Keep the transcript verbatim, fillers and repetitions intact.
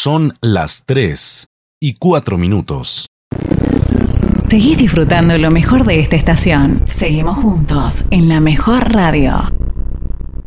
Son las tres y cuatro minutos. Seguís disfrutando lo mejor de esta estación. Seguimos juntos en la mejor radio.